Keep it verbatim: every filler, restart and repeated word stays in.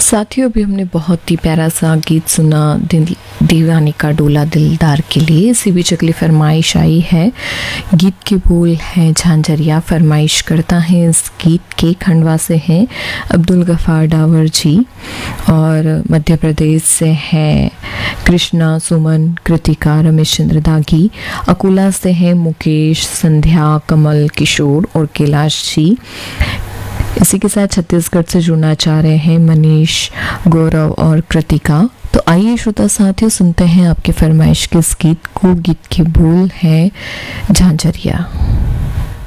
साथियों, अभी हमने बहुत ही प्यारा सा गीत सुना दिल दीवाने का डोला दिलदार के लिए। इसी बीच अगली फरमाइश आई है। गीत के बोल हैं झांझरिया, फरमाइश करता है इस गीत के खंडवा से हैं अब्दुल गफ़ार डावर जी, और मध्य प्रदेश से हैं कृष्णा, सुमन, कृतिका, रमेश चंद्र दागी। अकोला से हैं मुकेश, संध्या, कमल, किशोर और कैलाश जी। इसी के साथ छत्तीसगढ़ से जुड़ना चाह रहे हैं मनीष, गौरव और कृतिका। तो आइए श्रोता साथियों, सुनते हैं आपके फरमाइश के इस गीत को। गीत के बोल हैं झांझरिया।